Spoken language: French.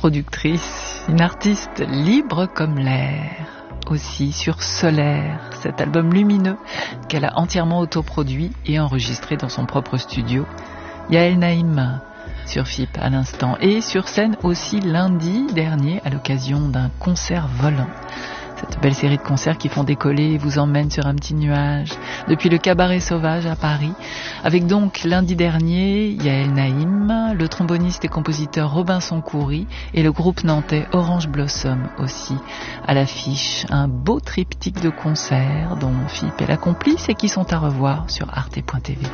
productrice, une artiste libre comme l'air. Aussi sur Solaire, cet album lumineux qu'elle a entièrement autoproduit et enregistré dans son propre studio. Yael Naïm sur FIP à l'instant et sur scène aussi lundi dernier à l'occasion d'un concert volant. Cette belle série de concerts qui font décoller et vous emmènent sur un petit nuage depuis le Cabaret Sauvage à Paris. Avec donc lundi dernier Yael Naïm, le tromboniste et compositeur Robinson Khoury et le groupe nantais Orange Blossom aussi à l'affiche. Un beau triptyque de concerts dont FIP est la complice et qui sont à revoir sur arte.tv.